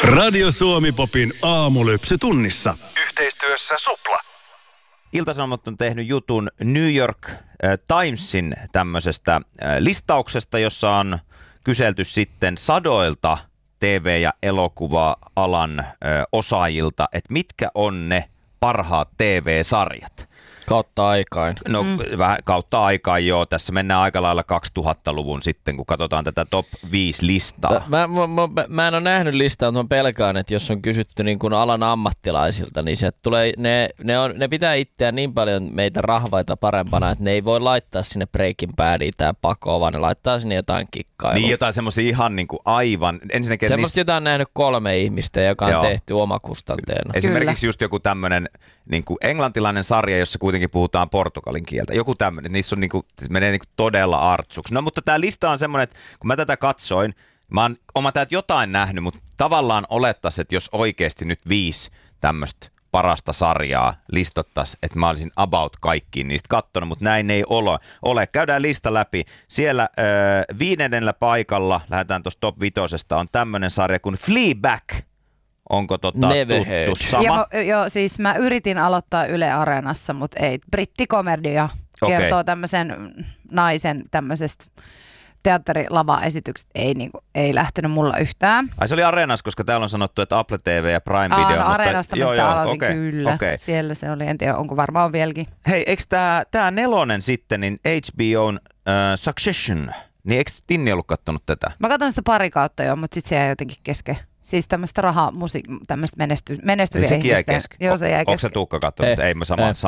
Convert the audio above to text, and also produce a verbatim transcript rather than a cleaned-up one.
Radio Suomi Popin aamulypsy tunnissa. Yhteistyössä Supla. Ilta-Sanomat on tehnyt jutun New York Timesin tämmöisestä listauksesta, jossa on kyselty sitten sadoilta T V- ja elokuva-alan osaajilta, että mitkä on ne parhaat T V-sarjat. Kautta aikain. No mm. vähän kautta aikain joo. Tässä mennään aika lailla kaksituhattaluvun sitten, kun katsotaan tätä top viisi listaa. Mä, mä, mä, mä en ole nähnyt listaa, mutta mä pelkään, että jos on kysytty niin kuin alan ammattilaisilta, niin se tulee, ne, ne, on, ne pitää itseään niin paljon meitä rahvaita parempana, että ne ei voi laittaa sinne Breaking Badiin tää pakoon, vaan ne laittaa sinne jotain kikkailua. Niin jotain semmosia ihan niin kuin aivan. Ensinnäkin, semmoista niissä... jotain nähnyt kolme ihmistä, joka on joo. tehty omakustanteena. Esimerkiksi Kyllä. just joku tämmönen niin kuin englantilainen sarja, jossa kuitenkin puhutaan portugalin kieltä. Joku tämmöinen, niissä on niinku, menee niinku todella artsuksi. No mutta tää lista on semmoinen, että kun mä tätä katsoin, mä oon oma täältä jotain nähnyt, mutta tavallaan olettaisiin, että jos oikeasti nyt viisi tämmöistä parasta sarjaa listattaisiin, että mä olisin about kaikkiin niistä kattonut, mutta näin ei ole. ole. Käydään lista läpi. Siellä äh, viidennellä paikalla, lähdetään tuosta top vitosesta, on tämmöinen sarja kuin Fleabag. Onko tota tuttu sama? Joo, jo, siis mä yritin aloittaa Yle Areenassa, mutta ei. Brittikomedia kertoo okay. tämmöisen naisen tämmöisestä teatterilava-esityksestä. Ei, niinku, ei lähtenyt mulla yhtään. Ai se oli Areenassa, koska täällä on sanottu, että Apple T V ja Prime Video. Aa, no mutta... Areenasta mä sitä aloitin okay, kyllä. Okay. Siellä se oli, en tiedä onko varmaan vieläkin. Hei, eikö tää, tää nelonen sitten, niin H B O:n uh, Succession, niin eikö Tinni ollut kattonut tätä? Mä katson sitä pari kautta jo, mutta sit se jäi jotenkin kesken. Siis tämmöistä rahaa, musiik, tämmöistä menesty, menestyviä sekin ihmistä. Jäi kesken. Joo, se jäi kesken. Onko se Tuukka kattonut? Ei, ei mä sama, sama